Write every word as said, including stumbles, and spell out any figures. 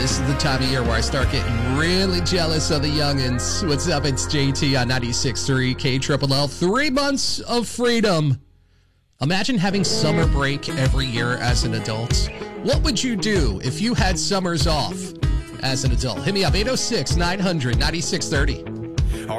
This is the time of year where I start getting really jealous of the youngins. What's up? It's J T on ninety-six point three K Triple L. Three months of freedom. Imagine having summer break every year as an adult. What would you do if you had summers off as an adult? Hit me up, eight oh six, nine hundred, ninety-six thirty.